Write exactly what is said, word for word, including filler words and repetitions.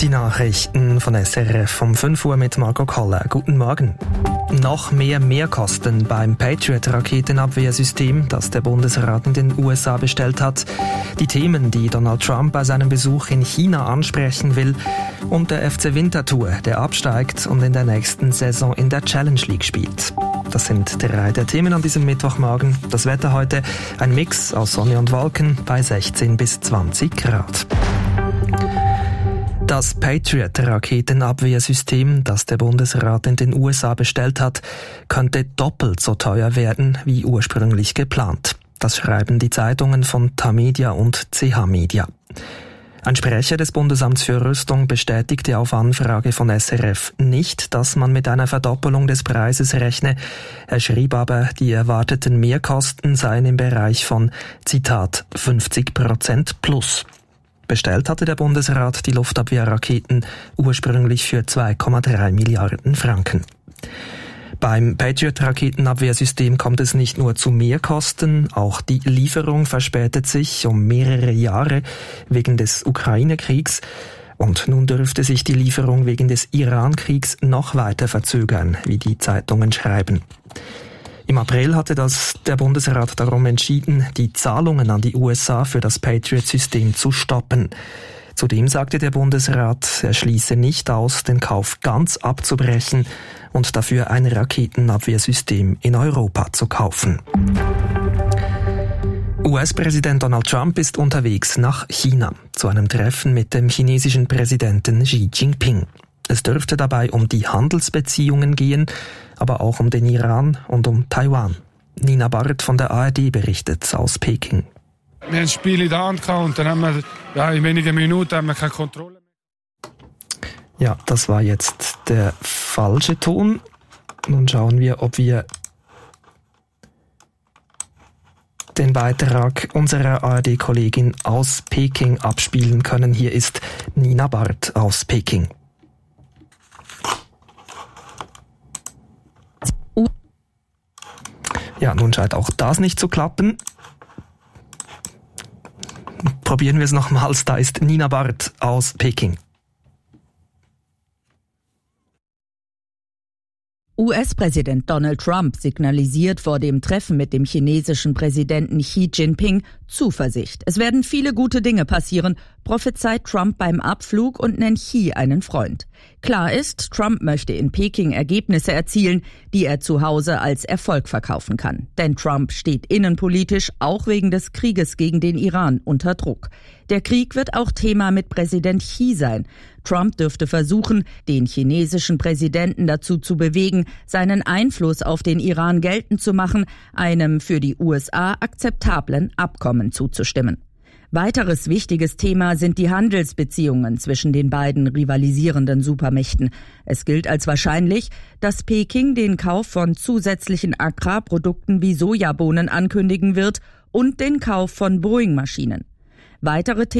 Die Nachrichten von S R F um fünf Uhr mit Marco Koller. Guten Morgen. Noch mehr Mehrkosten beim Patriot-Raketenabwehrsystem, das der Bundesrat in den U S A bestellt hat. Die Themen, die Donald Trump bei seinem Besuch in China ansprechen will. Und der F C Winterthur, der absteigt und in der nächsten Saison in der Challenge League spielt. Das sind drei der Themen an diesem Mittwochmorgen. Das Wetter heute, ein Mix aus Sonne und Wolken bei sechzehn bis zwanzig Grad. Das Patriot-Raketenabwehrsystem, das der Bundesrat in den U S A bestellt hat, könnte doppelt so teuer werden wie ursprünglich geplant. Das schreiben die Zeitungen von Tamedia und C H Media. Ein Sprecher des Bundesamts für Rüstung bestätigte auf Anfrage von S R F nicht, dass man mit einer Verdoppelung des Preises rechne. Er schrieb aber, die erwarteten Mehrkosten seien im Bereich von, Zitat, fünfzig Prozent plus. Bestellt hatte der Bundesrat die Luftabwehrraketen ursprünglich für zwei Komma drei Milliarden Franken. Beim Patriot-Raketenabwehrsystem kommt es nicht nur zu Mehrkosten, auch die Lieferung verspätet sich um mehrere Jahre wegen des Ukraine-Kriegs. Und nun dürfte sich die Lieferung wegen des Iran-Kriegs noch weiter verzögern, wie die Zeitungen schreiben. Im April hatte das der Bundesrat darum entschieden, die Zahlungen an die U S A für das Patriot-System zu stoppen. Zudem sagte der Bundesrat, er schließe nicht aus, den Kauf ganz abzubrechen und dafür ein Raketenabwehrsystem in Europa zu kaufen. U S-Präsident Donald Trump ist unterwegs nach China zu einem Treffen mit dem chinesischen Präsidenten Xi Jinping. Es dürfte dabei um die Handelsbeziehungen gehen, aber auch um den Iran und um Taiwan. Nina Barth von der A R D berichtet aus Peking. Wir haben ein Spiel in der Hand und dann haben wir ja, in wenigen Minuten haben wir keine Kontrolle mehr. Ja, das war jetzt der falsche Ton. Nun schauen wir, ob wir den Beitrag unserer A R D-Kollegin aus Peking abspielen können. Hier ist Nina Barth aus Peking. Ja, nun scheint auch das nicht zu klappen. Probieren wir es nochmals. Da ist Nina Barth aus Peking. U S-Präsident Donald Trump signalisiert vor dem Treffen mit dem chinesischen Präsidenten Xi Jinping Zuversicht. Es werden viele gute Dinge passieren, prophezeit Trump beim Abflug und nennt Xi einen Freund. Klar ist, Trump möchte in Peking Ergebnisse erzielen, die er zu Hause als Erfolg verkaufen kann. Denn Trump steht innenpolitisch auch wegen des Krieges gegen den Iran unter Druck. Der Krieg wird auch Thema mit Präsident Xi sein. Trump dürfte versuchen, den chinesischen Präsidenten dazu zu bewegen, seinen Einfluss auf den Iran geltend zu machen, einem für die U S A akzeptablen Abkommen zuzustimmen. Weiteres wichtiges Thema sind die Handelsbeziehungen zwischen den beiden rivalisierenden Supermächten. Es gilt als wahrscheinlich, dass Peking den Kauf von zusätzlichen Agrarprodukten wie Sojabohnen ankündigen wird und den Kauf von Boeing-Maschinen. Weitere